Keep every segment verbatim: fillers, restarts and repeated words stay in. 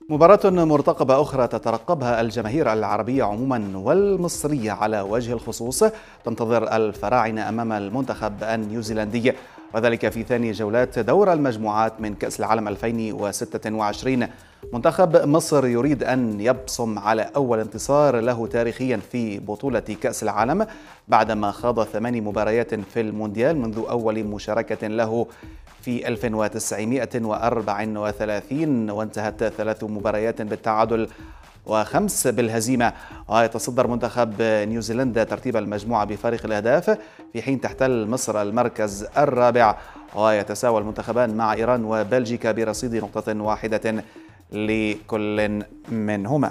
مباراة مرتقبة أخرى تترقبها الجماهير العربية عموما والمصرية على وجه الخصوص. تنتظر الفراعنة أمام المنتخب النيوزيلندي، وذلك في ثاني جولات دور المجموعات من كأس العالم ألفين وستة وعشرين. منتخب مصر يريد أن يبصم على أول انتصار له تاريخيا في بطولة كأس العالم بعدما خاض ثماني مباريات في المونديال منذ أول مشاركة له في ألف وتسعمائة وأربعة وثلاثين، وانتهت ثلاث مباريات بالتعادل وخمس بالهزيمة. ويتصدر منتخب نيوزيلندا ترتيب المجموعة بفارق الأهداف، في حين تحتل مصر المركز الرابع، ويتساوى المنتخبان مع إيران وبلجيكا برصيد نقطة واحدة لكل منهما.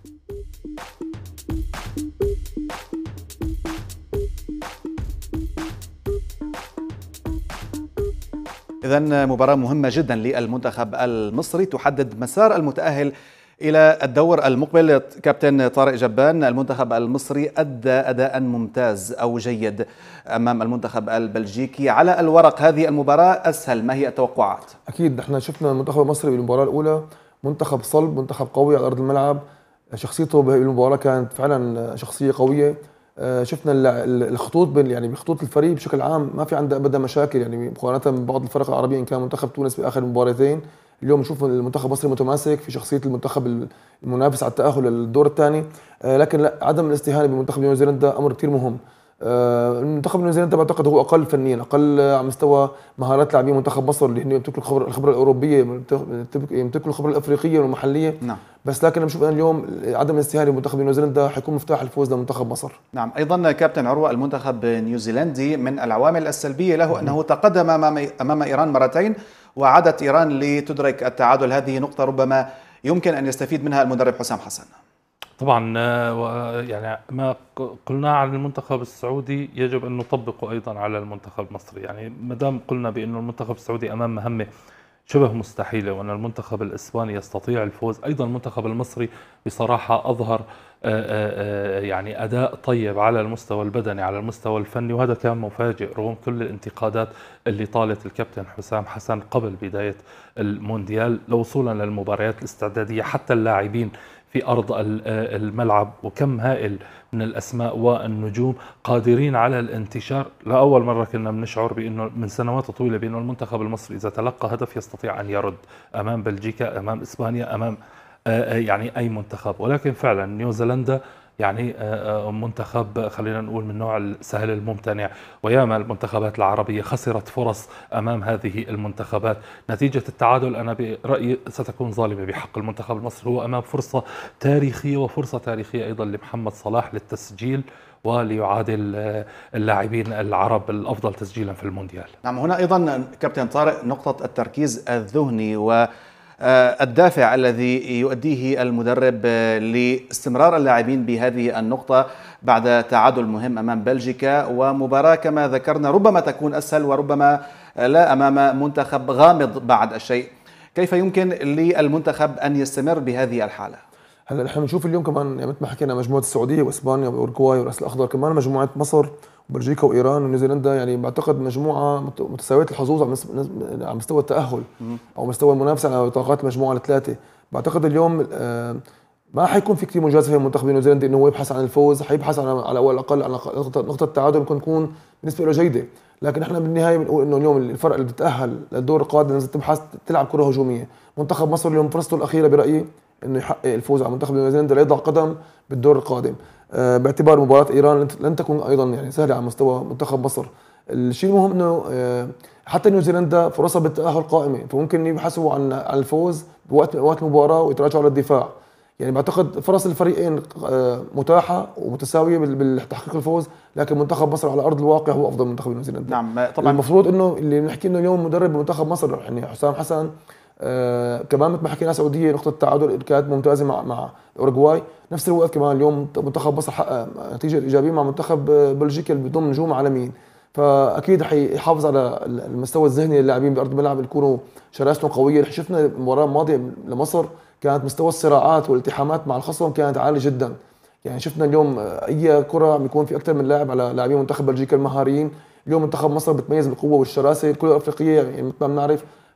إذن مباراة مهمة جدا للمنتخب المصري تحدد مسار المتأهل إلى الدور المقبل. كابتن طارق جبان، المنتخب المصري أدى أداء ممتاز أو جيد أمام المنتخب البلجيكي. على الورق هذه المباراة أسهل، ما هي التوقعات؟ أكيد احنا شفنا المنتخب المصري بالمباراة الأولى منتخب صلب، منتخب قوي على أرض الملعب. شخصيته بالمباراة كانت فعلا شخصية قوية. شفنا الخطوط بين يعني بخطوط الفريق بشكل عام ما في عنده ابدا مشاكل، يعني مقارنه ببعض الفرق العربيه ان كان منتخب تونس باخر مباراتين. اليوم نشوف المنتخب المصري متماسك في شخصيه المنتخب المنافس على التاهل للدور الثاني، لكن لا، عدم الاستهانه بمنتخب نيوزيلندا امر كثير مهم. المنتخب نيوزيلندا بعتقد هو اقل فنيا، اقل على مستوى مهارات لاعبين منتخب مصر اللي هن يمتلكوا الخبره الخبره الاوروبيه، يمتلكوا الخبره الافريقيه والمحليه. نعم. بس لكن بشوف انا اليوم عدم الاستهانه بمنتخب نيوزيلندا حيكون مفتاح الفوز لمنتخب مصر. نعم. ايضا كابتن عروه، المنتخب النيوزيلندي من العوامل السلبيه له انه تقدم امام امام ايران مرتين، وعادت ايران لتدرك التعادل. هذه نقطه ربما يمكن ان يستفيد منها المدرب حسام حسن. طبعا يعني ما قلناه عن المنتخب السعودي يجب ان نطبقه ايضا على المنتخب المصري. يعني ما دام قلنا بانه المنتخب السعودي امام مهمه شبه مستحيله وان المنتخب الاسباني يستطيع الفوز، ايضا المنتخب المصري بصراحه اظهر يعني اداء طيب على المستوى البدني، على المستوى الفني، وهذا كان مفاجئ رغم كل الانتقادات اللي طالت الكابتن حسام حسن قبل بدايه المونديال لوصولا للمباريات الاستعداديه. حتى اللاعبين في أرض الملعب وكم هائل من الأسماء والنجوم قادرين على الانتشار. لأول مرة كنا بنشعر بأنه من سنوات طويلة بأنه المنتخب المصري إذا تلقى هدف يستطيع أن يرد أمام بلجيكا، أمام إسبانيا، أمام يعني أي منتخب. ولكن فعلا نيوزيلندا يعني منتخب خلينا نقول من نوع السهل الممتنع، وياما المنتخبات العربية خسرت فرص أمام هذه المنتخبات. نتيجة التعادل أنا برأيي ستكون ظالمة بحق المنتخب المصري، هو أمام فرصة تاريخية، وفرصة تاريخية أيضا لمحمد صلاح للتسجيل وليعادل اللاعبين العرب الأفضل تسجيلا في المونديال. نعم. هنا أيضا كابتن طارق نقطة التركيز الذهني و الدافع الذي يؤديه المدرب لاستمرار اللاعبين بهذه النقطة بعد تعادل مهم أمام بلجيكا، ومباراة كما ذكرنا ربما تكون أسهل وربما لا أمام منتخب غامض بعد الشيء. كيف يمكن للمنتخب أن يستمر بهذه الحالة؟ هلا نحن بنشوف اليوم كمان يعني مثل ما حكينا مجموعة السعودية وإسبانيا وأورجواي والرأس الأخضر، كمان مجموعة مصر وبلجيكا وإيران ونيوزيلندا، يعني بعتقد مجموعة متساوية الحظوظ على مستوى التأهل أو مستوى المنافسة على طاقات المجموعة الثلاثة. بعتقد اليوم ما حيكون في كثير مجازفة في المنتخب النيوزيلندي إنه هو يبحث عن الفوز، حيبحث عن على أول الأقل عن نقطة التعادل ممكن تكون بالنسبة له جيدة. لكن احنا بالنهاية بنقول إنه اليوم الفرق اللي بتتأهل للدور القادم لازم تبحث تلعب كرة هجومية. منتخب مصر اليوم فرصته الأخيرة برأيي انه يحقق الفوز على منتخب نيوزيلندا ليضع قدم بالدور القادم، أه باعتبار مباراه ايران لن تكون ايضا يعني سهله على مستوى منتخب مصر. الشيء المهم انه أه حتى نيوزيلندا فرصها بالتاهل قائمه، فممكن يبحثوا عن عن الفوز بوقت من اوقات المباراه ويتراجعوا للدفاع. يعني بعتقد فرص الفريقين أه متاحه ومتساويه بتحقيق الفوز، لكن منتخب مصر على ارض الواقع هو افضل منتخب نيوزيلندا. نعم طبعا. المفروض انه اللي بنحكي انه اليوم مدرب منتخب مصر يعني حسام حسن آه كمان مثل ما حكينا سعوديه نقطه التعادل كانت ممتازه مع مع اورجواي، نفس الوقت كمان اليوم منتخب مصر حقق نتيجه ايجابيه مع منتخب بلجيكا اللي بيضم نجوم عالميين، فاكيد حيحافظ على المستوى الذهني للاعبين بارض الملعب يكونوا شراستهم قويه. رح شفنا المباراه الماضيه لمصر كانت مستوى الصراعات والالتحامات مع الخصم كانت عاليه جدا. يعني شفنا اليوم اي كره بيكون في اكثر من لاعب على لاعبين منتخب بلجيكا المهاريين. اليوم منتخب مصر بتميز بالقوه والشراسه، الكره الافريقيه يعني مثل ما بنعرف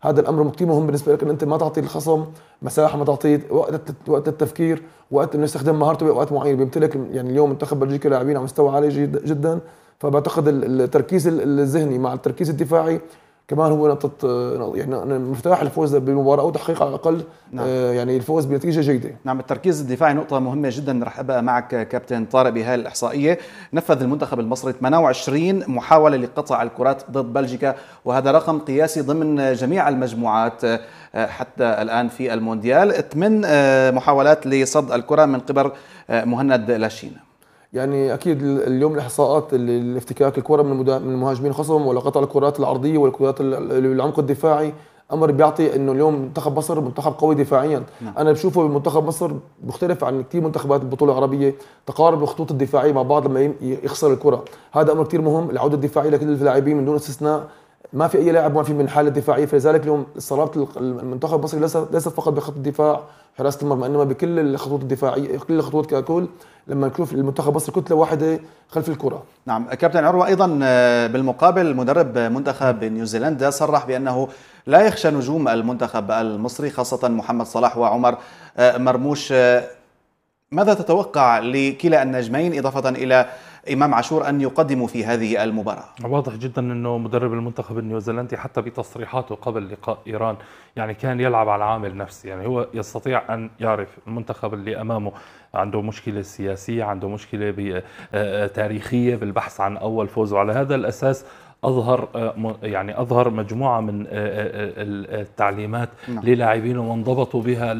هذا الامر كثير مهم بالنسبه لك، ان انت ما تعطي الخصم مساحه، ما تعطيه وقت وقت التفكير، وقت انه يستخدم مهارته بوقت معين بيمتلك. يعني اليوم منتخب بلجيكا لاعبين على مستوى عالي جدا، فبعتقد التركيز الذهني مع التركيز الدفاعي كمان هو نقطة يعني مفتاح الفوز بالمباراة أو تحقيق على الأقل نعم. يعني الفوز بنتيجة جيدة. نعم، التركيز الدفاعي نقطة مهمة جدا. رح أبقى معك كابتن طارق بهاي الإحصائية. نفذ المنتخب المصري ثمانية وعشرين محاولة لقطع الكرات ضد بلجيكا، وهذا رقم قياسي ضمن جميع المجموعات حتى الآن في المونديال. ثمان محاولات لصد الكرة من قبل مهند لاشين. يعني اكيد اليوم الاحصاءات اللي الافتكاك الكره من من مهاجمين الخصم ولا قطع الكرات العرضيه ولا الكرات العمق الدفاعي، امر بيعطي انه اليوم منتخب مصر منتخب قوي دفاعيا. نعم. انا بشوفه بمنتخب مصر بيختلف عن كثير منتخبات البطوله العربيه، تقارب الخطوط الدفاعيه مع بعض لما يخسر الكره، هذا امر كثير مهم. العوده الدفاعيه لكل اللاعبين من دون استثناء، ما في اي لاعب ما في من حاله دفاعيه، فلذلك اليوم صلابه المنتخب المصري ليست ليست فقط بخط الدفاع حراسه المرمى، انما بكل الخطوط الدفاعيه، كل الخطوط ككل. لما نشوف المنتخب مصر كتله واحده خلف الكره. نعم كابتن عروه، ايضا بالمقابل مدرب منتخب نيوزيلندا صرح بانه لا يخشى نجوم المنتخب المصري خاصه محمد صلاح وعمر مرموش. ماذا تتوقع لكلا النجمين اضافه الى إمام عاشور أن يقدموا في هذه المباراة؟ واضح جدا أنه مدرب المنتخب النيوزيلندي حتى بتصريحاته قبل لقاء إيران يعني كان يلعب على عامل نفسي، يعني هو يستطيع أن يعرف المنتخب اللي أمامه عنده مشكلة سياسية، عنده مشكلة تاريخية بالبحث عن أول فوز، وعلى هذا الأساس أظهر يعني أظهر مجموعة من التعليمات للاعبينه وانضبطوا بها.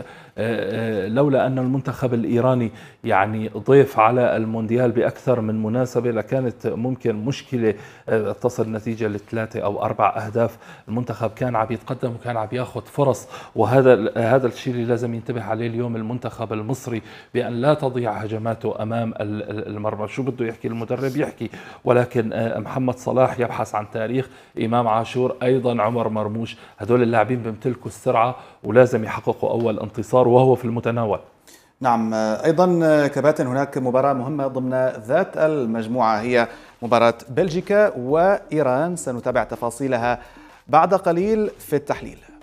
لولا أن المنتخب الإيراني يعني ضيف على المونديال بأكثر من مناسبة لكانت ممكن مشكلة تصل النتيجة لثلاثة أو أربع أهداف. المنتخب كان عم يتقدم وكان عم ياخذ فرص، وهذا هذا الشيء اللي لازم ينتبه عليه اليوم المنتخب المصري، بأن لا تضيع هجماته أمام المرمى. شو بده يحكي المدرب يحكي، ولكن محمد صلاح يبحث عن تاريخ، إمام عاشور أيضا، عمر مرموش، هدول اللاعبين بيمتلكوا السرعة ولازم يحققوا أول انتصار وهو في المتناول. نعم أيضا كباتن هناك مباراة مهمة ضمن ذات المجموعة، هي مباراة بلجيكا وإيران، سنتابع تفاصيلها بعد قليل في التحليل.